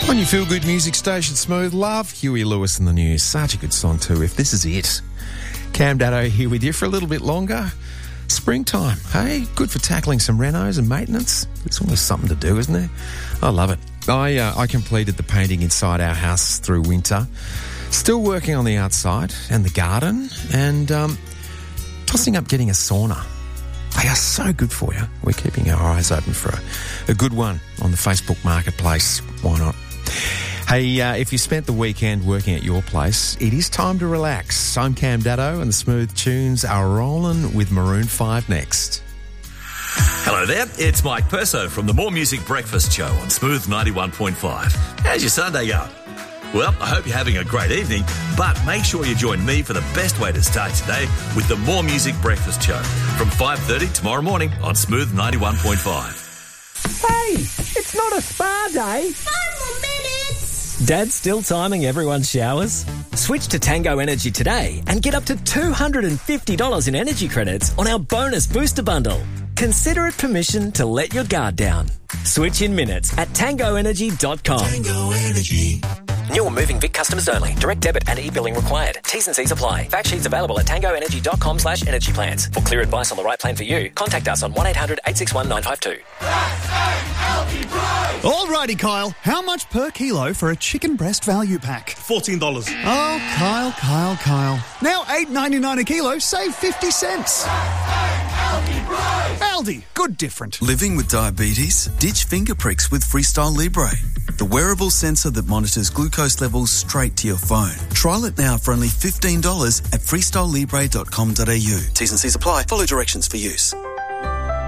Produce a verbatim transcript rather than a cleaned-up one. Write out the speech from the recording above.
On your feel-good music station, Smooth Love, Huey Lewis and the News. Such a good song too, If This Is It. Cam Daddo here with you for a little bit longer. Springtime, hey? Good for tackling some renos and maintenance. There's always something to do, isn't there? I love it. I, uh, I completed the painting inside our house through winter. Still working on the outside and the garden and um, tossing up getting a sauna. They are so good for you. We're keeping our eyes open for a, a good one on the Facebook Marketplace. Why not? Hey, uh, if you spent the weekend working at your place, it is time to relax. I'm Cam Daddo and the smooth tunes are rolling with Maroon five next. Hello there, it's Mike Perso from the More Music Breakfast Show on Smooth ninety-one point five. How's your Sunday going? Well, I hope you're having a great evening, but make sure you join me for the best way to start today with the More Music Breakfast Show from five thirty tomorrow morning on Smooth ninety-one point five. Hey, it's not a spa day. Five more minutes. Dad's still timing everyone's showers? Switch to Tango Energy today and get up to two hundred fifty dollars in energy credits on our bonus booster bundle. Consider it permission to let your guard down. Switch in minutes at tango energy dot com. Tango Energy. New or moving Vic customers only. Direct debit and e-billing required. T's and C's apply. Fact sheets available at tango energy dot com slash energy plans. For clear advice on the right plan for you, contact us on one eight hundred eight six one nine five two. Alrighty, Kyle. How much per kilo for a chicken breast value pack? fourteen dollars. Oh, Kyle, Kyle, Kyle. Now eight ninety-nine a kilo, save fifty cents. Aldi, good different. Living with diabetes? Ditch finger pricks with Freestyle Libre, the wearable sensor that monitors glucose levels straight to your phone. Trial it now for only fifteen dollars at freestyle libre dot com dot a u. T's and C's apply. Follow directions for use.